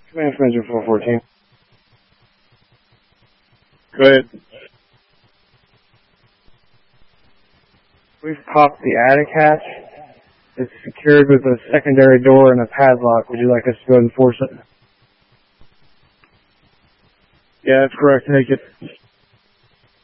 Command from engine 414. Go ahead. We've popped the attic hatch. It's secured with a secondary door and a padlock. Would you like us to go and force it? Yeah, that's correct. Take it.